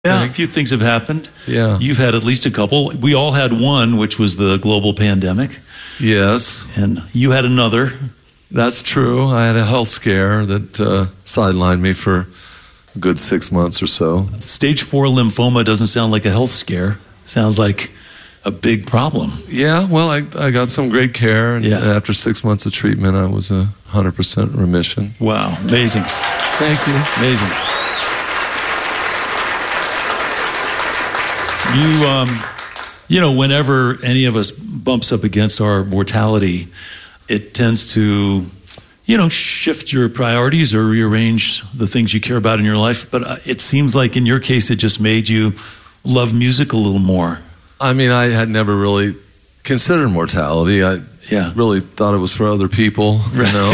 Yeah, a few things have happened. Yeah. You've had at least a couple. We all had one, which was the global pandemic. Yes. And you had another. That's true. I had a health scare that sidelined me for a good 6 months or so. Stage 4 lymphoma doesn't sound like a health scare. Sounds like a big problem. Yeah, well, I got some great care, and after 6 months of treatment, I was 100% remission. Wow, amazing. Thank you. Amazing. You know, whenever any of us bumps up against our mortality, it tends to, you know, shift your priorities or rearrange the things you care about in your life. But it seems like in your case, it just made you love music a little more. I mean, I had never really considered mortality. I really thought it was for other people, you know.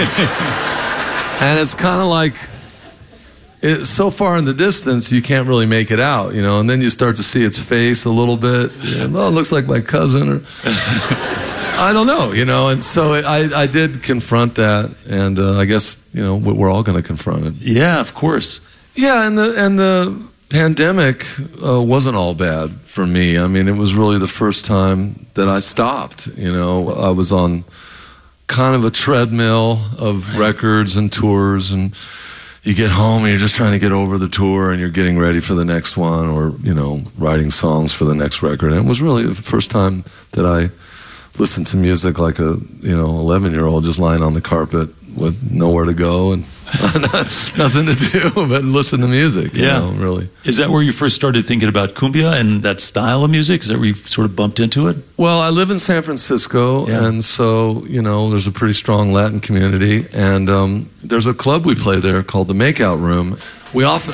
And it's kind of like, it's so far in the distance, you can't really make it out, you know, and then you start to see its face a little bit. Well, it looks like my cousin, or I don't know, you know, and so I did confront that, and I guess, you know, we're all going to confront it. Yeah, of course. Yeah, and the pandemic wasn't all bad for me. I mean, it was really the first time that I stopped, you know. I was on kind of a treadmill of records and tours, and you get home and you're just trying to get over the tour and you're getting ready for the next one, or, you know, writing songs for the next record. And it was really the first time that I listened to music like a, you know, 11-year-old just lying on the carpet with nowhere to go and nothing to do but listen to music, you know, really. Is that where you first started thinking about cumbia and that style of music? Is that where you sort of bumped into it? Well, I live in San Francisco, and so, you know, there's a pretty strong Latin community, and there's a club we play there called the Makeout Room. We often,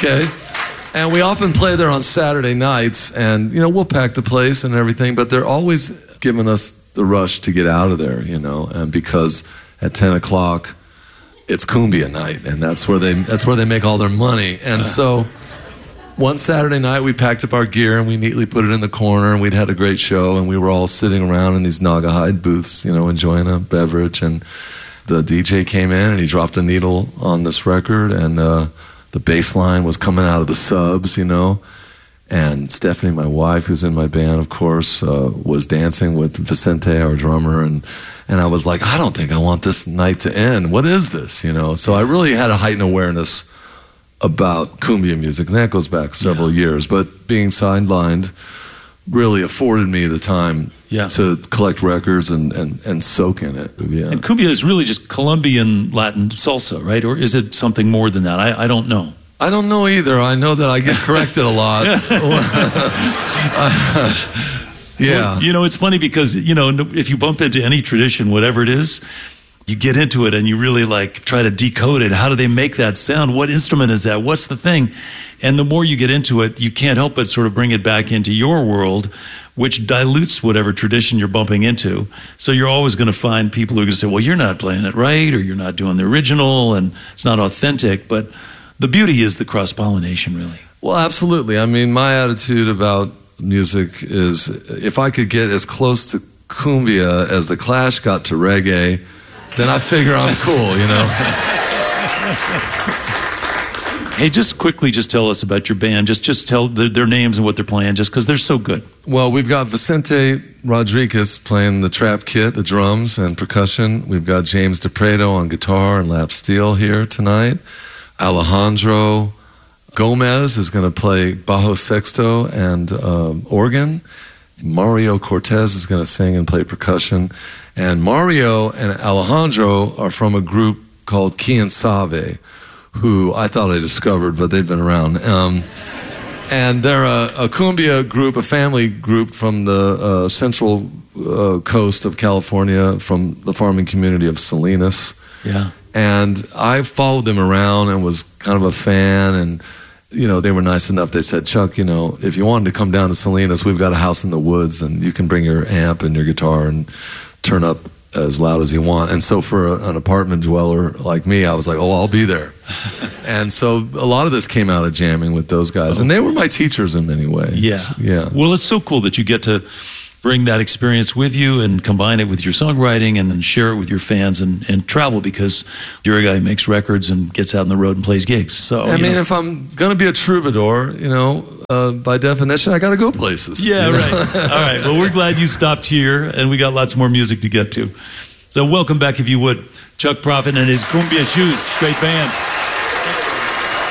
and we often play there on Saturday nights, and, you know, we'll pack the place and everything, but they're always giving us the rush to get out of there, you know, and because at 10 o'clock, it's cumbia night, and that's where they make all their money. And so one Saturday night, we packed up our gear and we neatly put it in the corner, and we'd had a great show, and we were all sitting around in these Naugahyde booths, you know, enjoying a beverage, and the DJ came in and he dropped a needle on this record, and the bass line was coming out of the subs, you know. And Stephanie, my wife, who's in my band, of course, was dancing with Vicente, our drummer, and I was like, I don't think I want this night to end. What is this, you know? So I really had a heightened awareness about cumbia music, and that goes back several years. But being sidelined really afforded me the time to collect records and soak in it. Yeah. And cumbia is really just Colombian Latin salsa, right? Or is it something more than that? I don't know. I don't know either. I know that I get corrected a lot. Well, you know, it's funny because, you know, if you bump into any tradition, whatever it is, you get into it and you really like try to decode it. How do they make that sound? What instrument is that? What's the thing? And the more you get into it, you can't help but sort of bring it back into your world, which dilutes whatever tradition you're bumping into. So you're always going to find people who are going to say, well, you're not playing it right, or you're not doing the original, and it's not authentic. But the beauty is the cross-pollination, really. Well, absolutely. I mean, my attitude about music is if I could get as close to cumbia as the Clash got to reggae, then I figure I'm cool, you know? Hey, just quickly, just tell us about your band. Just tell their names and what they're playing, just because they're so good. Well, we've got Vicente Rodriguez playing the trap kit, the drums and percussion. We've got James DePreto on guitar and lap steel here tonight. Alejandro Gomez is going to play bajo sexto and organ. Mario Cortez is going to sing and play percussion. And Mario and Alejandro are from a group called Quien Sabe, who I thought I discovered, but they've been around. And they're a cumbia group, a family group from the central coast of California, from the farming community of Salinas. Yeah. And I followed them around and was kind of a fan, and, you know, they were nice enough. They said, Chuck, you know, if you wanted to come down to Salinas, we've got a house in the woods, and you can bring your amp and your guitar and turn up as loud as you want. And so for an apartment dweller like me, I was like, oh, I'll be there. And so a lot of this came out of jamming with those guys, and they were my teachers in many ways. Yeah. Yeah. Well, it's so cool that you get to bring that experience with you and combine it with your songwriting and then share it with your fans and travel, because you're a guy who makes records and gets out on the road and plays gigs. So I mean, if I'm going to be a troubadour, by definition, I got to go places. Yeah, right. All right. Well, we're glad you stopped here, and we got lots more music to get to. So welcome back, if you would, Chuck Prophet and his Cumbia Shoes. Great band.